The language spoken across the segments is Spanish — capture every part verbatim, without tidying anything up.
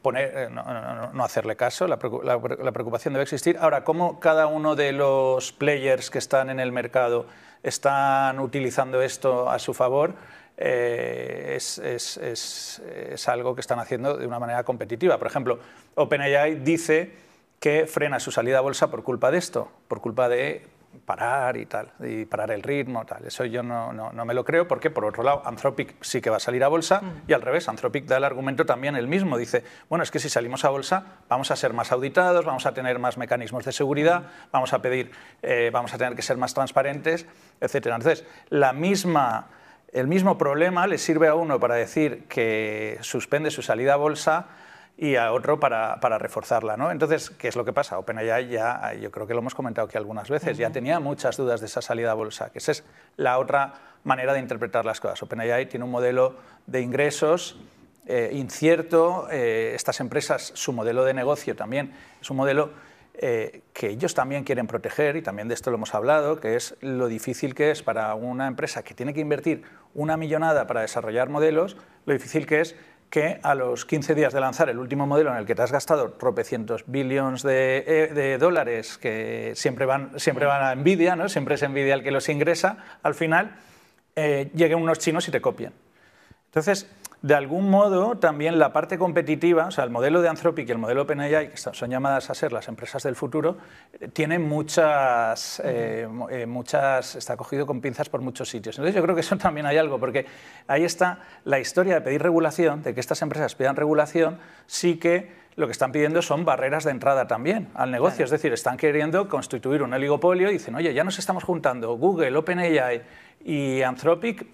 poner, no, no, no hacerle caso, la preocupación debe existir. Ahora, ¿cómo cada uno de los players que están en el mercado están utilizando esto a su favor? Eh, es, es, es, es algo que están haciendo de una manera competitiva. Por ejemplo, OpenAI dice que frena su salida a bolsa por culpa de esto, por culpa de parar y tal, y parar el ritmo, tal. Eso yo no, no, no me lo creo, porque por otro lado Anthropic sí que va a salir a bolsa, mm. y al revés, Anthropic da el argumento también el mismo, dice, bueno, es que si salimos a bolsa vamos a ser más auditados, vamos a tener más mecanismos de seguridad, mm. vamos a pedir, eh, vamos a tener que ser más transparentes, etcétera. Entonces, la misma, el mismo problema le sirve a uno para decir que suspende su salida a bolsa y a otro para, para reforzarla, ¿no? Entonces, ¿qué es lo que pasa? OpenAI ya, yo creo que lo hemos comentado aquí algunas veces, uh-huh. ya tenía muchas dudas de esa salida a bolsa, que esa es la otra manera de interpretar las cosas. OpenAI tiene un modelo de ingresos eh, incierto, eh, estas empresas, su modelo de negocio también es un modelo eh, que ellos también quieren proteger, y también de esto lo hemos hablado, que es lo difícil que es para una empresa que tiene que invertir una millonada para desarrollar modelos, lo difícil que es que a los quince días de lanzar el último modelo en el que te has gastado tropecientos billones de, de dólares, que siempre van, siempre van a Nvidia, ¿no? Siempre es Nvidia el que los ingresa, al final eh, lleguen unos chinos y te copien. Entonces, de algún modo, también la parte competitiva, o sea, el modelo de Anthropic y el modelo OpenAI, que son llamadas a ser las empresas del futuro, eh, tienen muchas, eh, eh, muchas, está cogido con pinzas por muchos sitios. Entonces yo creo que eso también hay algo, porque ahí está la historia de pedir regulación, de que estas empresas pidan regulación, sí que lo que están pidiendo son barreras de entrada también al negocio, claro. Es decir, están queriendo constituir un oligopolio y dicen, oye, ya nos estamos juntando Google, OpenAI y Anthropic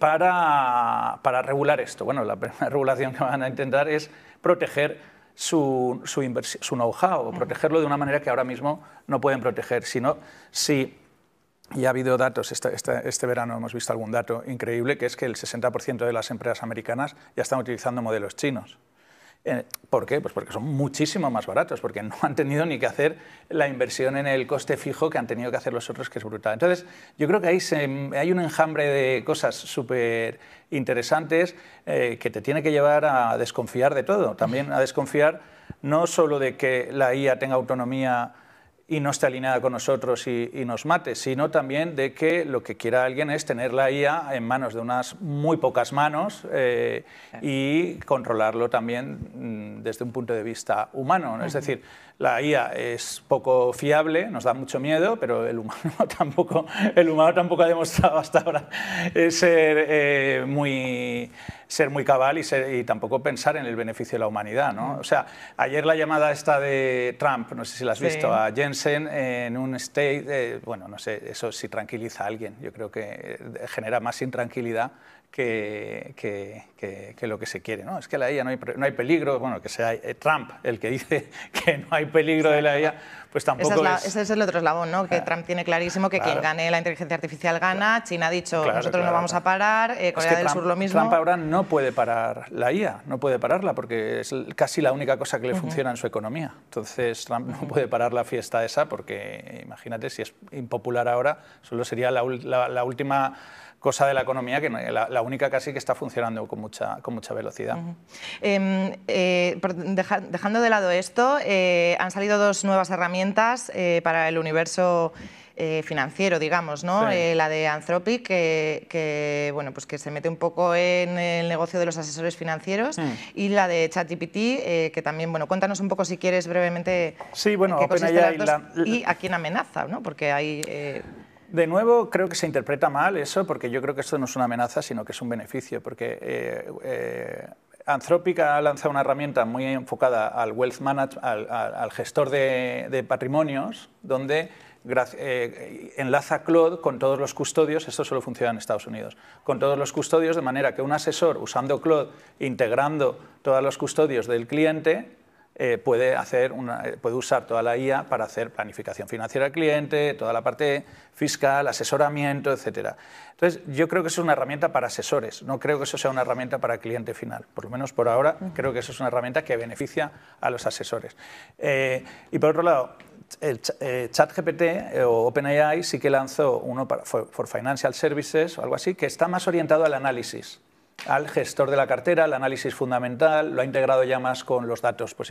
para, para regular esto. Bueno, la primera regulación que van a intentar es proteger su, su, su know-how, o protegerlo de una manera que ahora mismo no pueden proteger. Sino, si, y ha habido datos, este, este, este verano hemos visto algún dato increíble, que es que el sesenta por ciento de las empresas americanas ya están utilizando modelos chinos. ¿Por qué? Pues porque son muchísimo más baratos, porque no han tenido ni que hacer la inversión en el coste fijo que han tenido que hacer los otros, que es brutal. Entonces, yo creo que ahí se, hay un enjambre de cosas súper interesantes eh, que te tiene que llevar a desconfiar de todo. También a desconfiar no solo de que la I A tenga autonomía y no esté alineada con nosotros y, y nos mate, sino también de que lo que quiera alguien es tener la I A en manos de unas muy pocas manos eh, y controlarlo también mm, desde un punto de vista humano, ¿no? Es decir, la I A es poco fiable, nos da mucho miedo, pero el humano tampoco, el humano tampoco ha demostrado hasta ahora ser eh, muy... ser muy cabal y, ser, y tampoco pensar en el beneficio de la humanidad, ¿no? O sea, ayer la llamada esta de Trump, no sé si la has visto, sí. a Jensen en un state, eh, bueno, no sé, eso sí tranquiliza a alguien, yo creo que genera más intranquilidad que, que, que, que lo que se quiere, ¿no? Es que la I A no hay, no hay peligro, bueno, que sea Trump el que dice que no hay peligro sí, de la I A, pues tampoco Esa es la, es... Ese es el otro eslabón, ¿no? Que ah, Trump tiene clarísimo que claro. quien gane la inteligencia artificial gana, China ha dicho claro, nosotros claro, no vamos claro. a parar, eh, Corea es que del Trump, Sur lo mismo. Trump ahora no puede parar la I A, no puede pararla porque es casi la única cosa que le uh-huh. funciona en su economía. Entonces Trump no uh-huh. puede parar la fiesta esa porque, imagínate, si es impopular ahora, solo sería la, la, la última cosa de la economía, que no, la, la única casi que está funcionando con mucha, con mucha velocidad. Uh-huh. eh, eh, deja, dejando de lado esto, eh, han salido dos nuevas herramientas eh, para el universo Eh, financiero, digamos, ¿no? Sí. Eh, la de Anthropic, que, que, bueno, pues que se mete un poco en el negocio de los asesores financieros, mm. y la de ChatGPT, eh, que también, bueno, cuéntanos un poco, si quieres, brevemente, sí, bueno, qué consiste las dos la... y a quién amenaza, ¿no? Porque hay... Eh... De nuevo, creo que se interpreta mal eso, porque yo creo que esto no es una amenaza, sino que es un beneficio, porque eh, eh, Anthropic ha lanzado una herramienta muy enfocada al wealth management, al, al, al gestor de, de patrimonios, donde Eh, enlaza Claude con todos los custodios, esto solo funciona en Estados Unidos, con todos los custodios, de manera que un asesor usando Claude, integrando todos los custodios del cliente, eh, puede, hacer una, puede usar toda la I A para hacer planificación financiera del cliente, toda la parte fiscal, asesoramiento, etcétera. Entonces, yo creo que eso es una herramienta para asesores, no creo que eso sea una herramienta para el cliente final, por lo menos por ahora creo que eso es una herramienta que beneficia a los asesores. Eh, y por otro lado, el eh, ChatGPT eh, o OpenAI sí que lanzó uno para for, for Financial Services o algo así, que está más orientado al análisis, al gestor de la cartera, al análisis fundamental, lo ha integrado ya más con los datos, pues